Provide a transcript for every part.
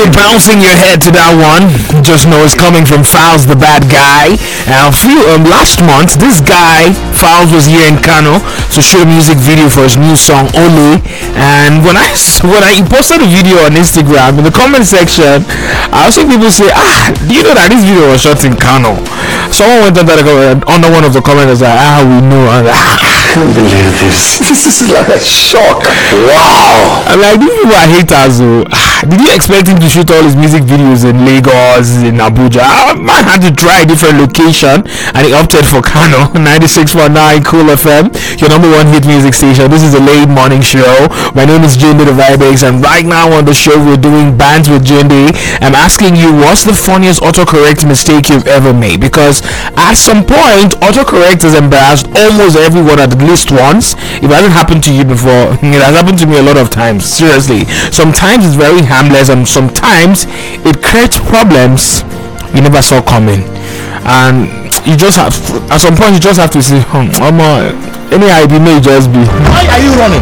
you're bouncing your head to that one, just know it's coming from Fowls the Bad Guy. Last month, this guy, Fowls, was here in Kano to shoot a music video for his new song, Ole. And when he posted a video on Instagram, in the comment section, I was seeing people say, do you know that this video was shot in Kano? Someone went under one of the comments and was like, we know. I can't believe this. This is like a shock. Wow. I'm like, these people are haters. Did you expect him to shoot all his music videos in Lagos, in Abuja? Man had to try a different location and he opted for Kano. 96.9 Cool FM, your number one hit music station. This is a late morning show. My name is Jende the Vibex, and right now on the show we're doing Bands with Jende. I'm asking you, what's the funniest autocorrect mistake you've ever made? Because at some point autocorrect has embarrassed almost everyone at least once. If it hasn't happened to you before, it has happened to me a lot of times. Seriously, sometimes it's very harmless and sometimes it creates problems you never saw coming, and you just have, at some point you just have to say, any idea may just be. Why are you running?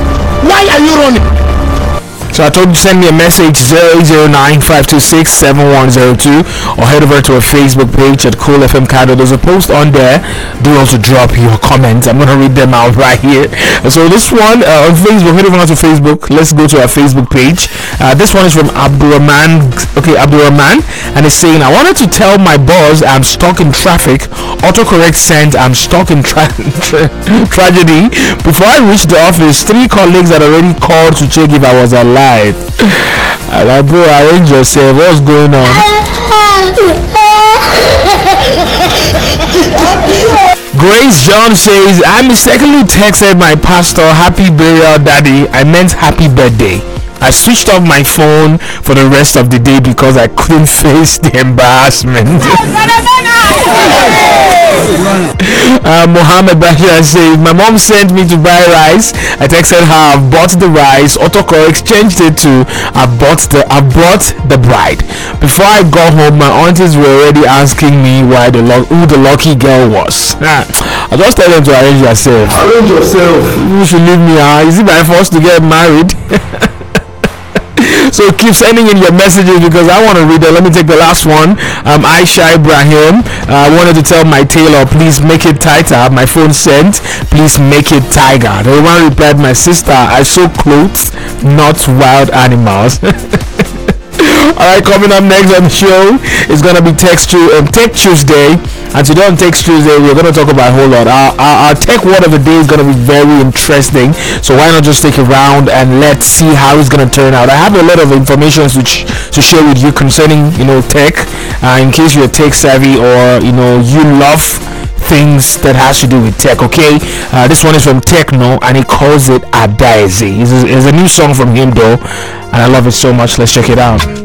So I told you to send me a message 0809-526-7102 or head over to our Facebook page at Cool FM Kano. There's a post on there. Do also drop your comments. I'm gonna read them out right here. So this one on Facebook, head over to Facebook. Let's go to our Facebook page. This one is from Abdurrahman. Okay, Abdurrahman, and it's saying, I wanted to tell my boss I'm stuck in traffic. Autocorrect sent I'm stuck in tragedy. Before I reached the office, 3 colleagues had already called to check if I was alive. I'm like, bro, arrange yourself. What's going on? Grace John says, I mistakenly texted my pastor, happy burial daddy. I meant happy birthday. I switched off my phone for the rest of the day because I couldn't face the embarrassment. Mohammed Bashir says, my mom sent me to buy rice. I texted her, I've bought the rice. Autocorrect changed it to I brought the bride. Before I got home, my aunties were already asking me who the lucky girl was. I just tell them to arrange yourself. Arrange yourself. You should leave me out. Is it by force to get married? So keep sending in your messages because I want to read them. Let me take the last one. Aisha Ibrahim, I wanted to tell my tailor, please make it tighter. My phone sent, please make it tiger. The one replied, my sister, I sew clothes, not wild animals. Alright, coming up next on the show is going to be Tech Tuesday. And today on Tech Tuesday, we're going to talk about a whole lot. Our tech word of the day is going to be very interesting. So why not just stick around and let's see how it's going to turn out. I have a lot of information to share with you concerning, tech. In case you're tech savvy or, you love things that has to do with tech. Okay, this one is from Techno and he calls it Adaeze. It's a new song from him though, and I love it so much. Let's check it out.